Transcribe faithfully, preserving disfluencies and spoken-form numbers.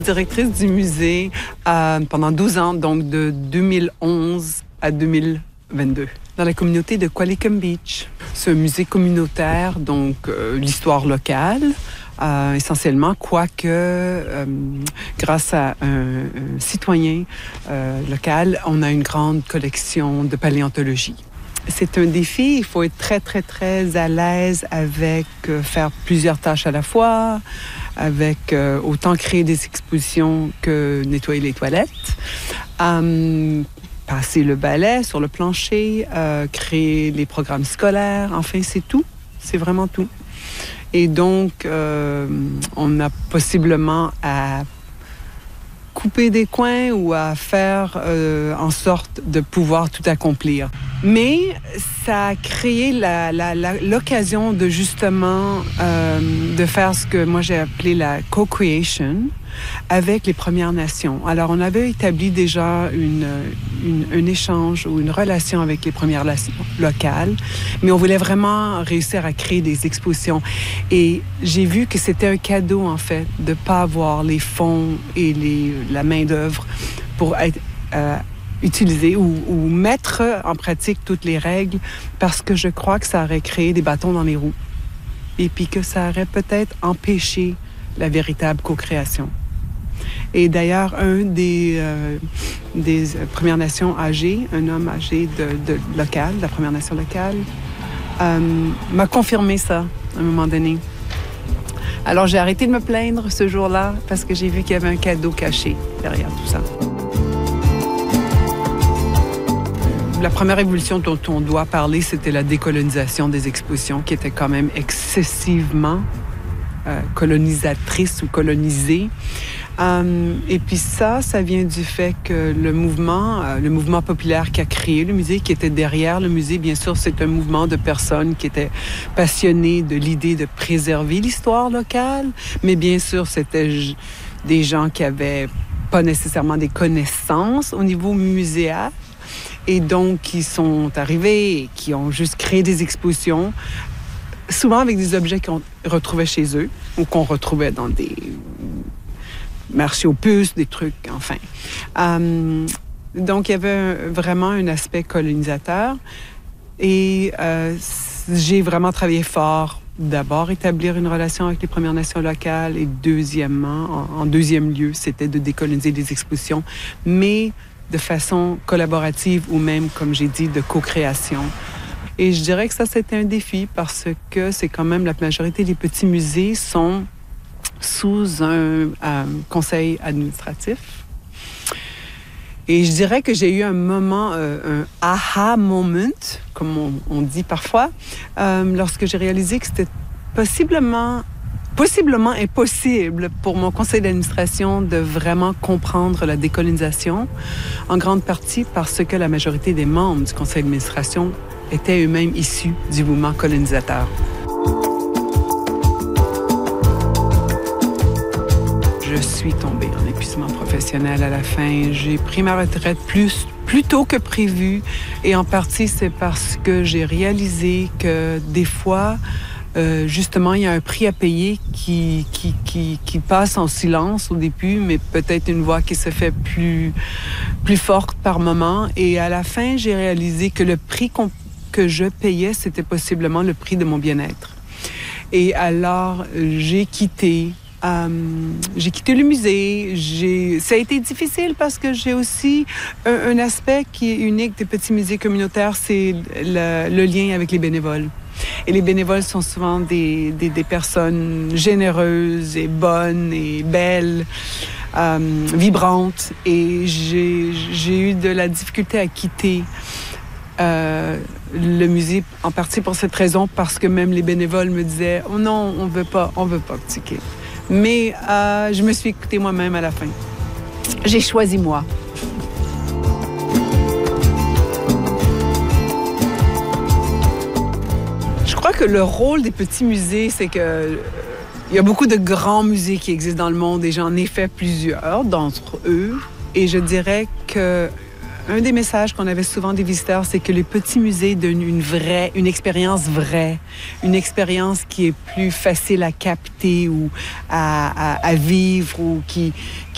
Directrice du musée euh, pendant douze ans, donc de deux mille onze à deux mille vingt-deux, dans la communauté de Qualicum Beach. C'est un musée communautaire, donc euh, l'histoire locale, euh, essentiellement, quoique euh, grâce à un, un citoyen euh, local, on a une grande collection de paléontologie. C'est un défi, il faut être très, très, très à l'aise avec euh, faire plusieurs tâches à la fois, avec euh, autant créer des expositions que nettoyer les toilettes, euh, passer le balai sur le plancher, euh, créer les programmes scolaires, enfin, c'est tout, c'est vraiment tout. Et donc, euh, on a possiblement à couper des coins ou à faire euh, en sorte de pouvoir tout accomplir. Mais ça a créé la, la, la, l'occasion de justement euh, de faire ce que moi j'ai appelé la co-creation avec les Premières Nations. Alors, on avait établi déjà une, une, un échange ou une relation avec les Premières Nations locales, mais on voulait vraiment réussir à créer des expositions. Et j'ai vu que c'était un cadeau, en fait, de ne pas avoir les fonds et les, la main-d'œuvre pour être euh, utiliser ou, ou mettre en pratique toutes les règles, parce que je crois que ça aurait créé des bâtons dans les roues et puis que ça aurait peut-être empêché la véritable co-création. Et d'ailleurs, un des, euh, des Premières Nations âgées, un homme âgé de, de local, de la Première Nation locale, euh, m'a confirmé ça à un moment donné. Alors, j'ai arrêté de me plaindre ce jour-là parce que j'ai vu qu'il y avait un cadeau caché derrière tout ça. La première évolution dont on doit parler, c'était la décolonisation des expositions, qui était quand même excessivement euh, colonisatrice ou colonisée. Um, et puis ça, ça vient du fait que le mouvement, euh, le mouvement populaire qui a créé le musée, qui était derrière le musée, bien sûr, c'est un mouvement de personnes qui étaient passionnées de l'idée de préserver l'histoire locale, mais bien sûr, c'était j- des gens qui avaient pas nécessairement des connaissances au niveau muséal, et donc qui sont arrivés et qui ont juste créé des expositions, souvent avec des objets qu'on retrouvait chez eux ou qu'on retrouvait dans des marchés aux puces, des trucs, enfin. Um, donc, il y avait un, vraiment un aspect colonisateur. Et euh, j'ai vraiment travaillé fort. D'abord, établir une relation avec les Premières Nations locales. Et deuxièmement, en, en deuxième lieu, c'était de décoloniser des expositions, mais de façon collaborative ou même, comme j'ai dit, de co-création. Et je dirais que ça, c'était un défi parce que c'est quand même la majorité des petits musées sont sous un euh, conseil administratif. Et je dirais que j'ai eu un moment, euh, un aha moment, comme on, on dit parfois, euh, lorsque j'ai réalisé que c'était possiblement, possiblement impossible pour mon conseil d'administration de vraiment comprendre la décolonisation, en grande partie parce que la majorité des membres du conseil d'administration étaient eux-mêmes issus du mouvement colonisateur. Je suis tombée en épuisement professionnel à la fin. J'ai pris ma retraite plus, plus tôt que prévu. Et en partie, c'est parce que j'ai réalisé que des fois, euh, justement, il y a un prix à payer qui, qui, qui, qui passe en silence au début, mais peut-être une voix qui se fait plus, plus forte par moment. Et à la fin, j'ai réalisé que le prix qu'on, que je payais, c'était possiblement le prix de mon bien-être. Et alors, j'ai quitté Euh, j'ai quitté le musée. J'ai... Ça a été difficile parce que j'ai aussi un, un aspect qui est unique des petits musées communautaires, c'est le, le lien avec les bénévoles. Et les bénévoles sont souvent des, des, des personnes généreuses et bonnes et belles, euh, vibrantes. Et j'ai, j'ai eu de la difficulté à quitter euh, le musée, en partie pour cette raison, parce que même les bénévoles me disaient « Oh non, on veut pas, on veut pas que tu quittes. » Mais euh, je me suis écoutée moi-même à la fin. J'ai choisi moi. Je crois que le rôle des petits musées, c'est que euh, il y a beaucoup de grands musées qui existent dans le monde et j'en ai fait plusieurs d'entre eux. Et je dirais que un des messages qu'on avait souvent des visiteurs, c'est que les petits musées donnent une vraie, une expérience vraie, une expérience qui est plus facile à capter ou à, à, à vivre ou qui,